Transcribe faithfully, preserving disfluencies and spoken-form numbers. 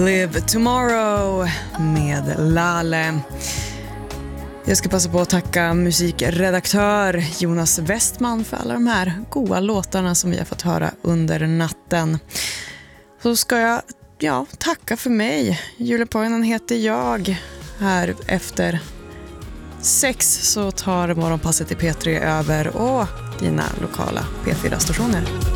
Live Tomorrow med Lale. Jag ska passa på att tacka musikredaktör Jonas Westman för alla de här goda låtarna som vi har fått höra under natten. Så ska jag ja, tacka för mig. Julia Poinen heter jag. Här efter sex så tar morgonpasset i P tre över och dina lokala P fyra-stationer.